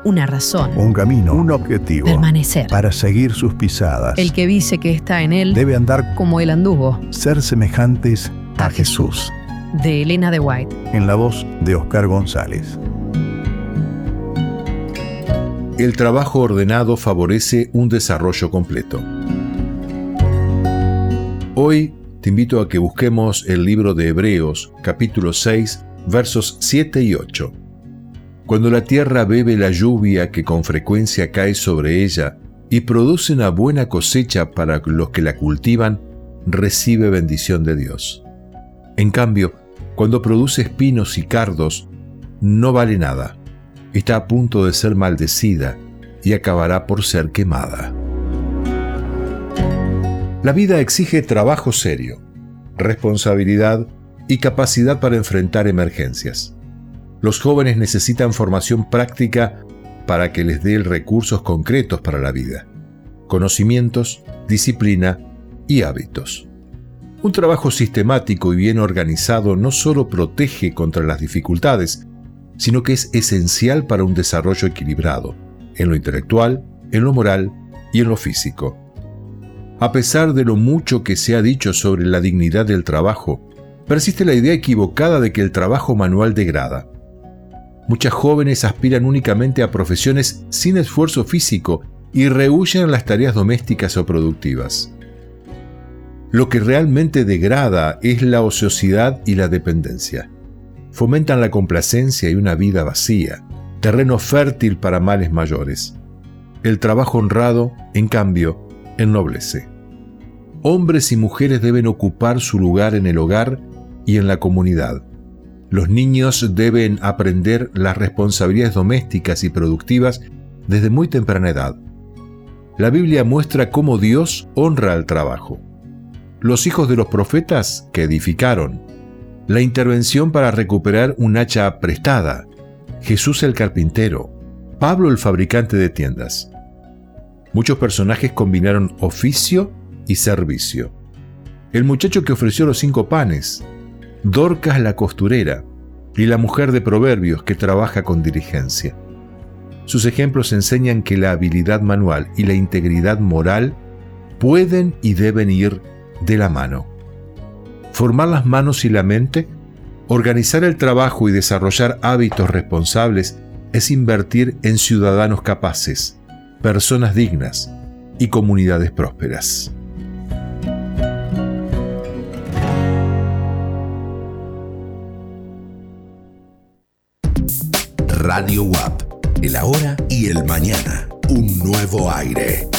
una razón, un camino, un objetivo, permanecer. Para seguir sus pisadas. El que dice que está en él debe andar como él anduvo. Ser semejantes a Jesús. De Elena de White. En la voz de Oscar González. El trabajo ordenado favorece un desarrollo completo. Hoy te invito a que busquemos el libro de Hebreos, capítulo 6, versos 7 y 8. Cuando la tierra bebe la lluvia que con frecuencia cae sobre ella y produce una buena cosecha para los que la cultivan, recibe bendición de Dios. En cambio, cuando produce espinos y cardos, no vale nada. Está a punto de ser maldecida y acabará por ser quemada. La vida exige trabajo serio, responsabilidad y capacidad para enfrentar emergencias. Los jóvenes necesitan formación práctica para que les dé recursos concretos para la vida, conocimientos, disciplina y hábitos. Un trabajo sistemático y bien organizado no solo protege contra las dificultades, sino que es esencial para un desarrollo equilibrado, en lo intelectual, en lo moral y en lo físico. A pesar de lo mucho que se ha dicho sobre la dignidad del trabajo, persiste la idea equivocada de que el trabajo manual degrada. Muchas jóvenes aspiran únicamente a profesiones sin esfuerzo físico y rehúyen las tareas domésticas o productivas. Lo que realmente degrada es la ociosidad y la dependencia. Fomentan la complacencia y una vida vacía, terreno fértil para males mayores. El trabajo honrado, en cambio, ennoblece. Hombres y mujeres deben ocupar su lugar en el hogar y en la comunidad. Los niños deben aprender las responsabilidades domésticas y productivas desde muy temprana edad. La Biblia muestra cómo Dios honra al trabajo. Los hijos de los profetas que edificaron, la intervención para recuperar un hacha prestada, Jesús el carpintero, Pablo el fabricante de tiendas. Muchos personajes combinaron oficio y servicio. El muchacho que ofreció los 5 panes, Dorcas la costurera y la mujer de Proverbios que trabaja con diligencia. Sus ejemplos enseñan que la habilidad manual y la integridad moral pueden y deben ir de la mano. Formar las manos y la mente, organizar el trabajo y desarrollar hábitos responsables es invertir en ciudadanos capaces, personas dignas y comunidades prósperas. Radio WAP, el ahora y el mañana. Un nuevo aire.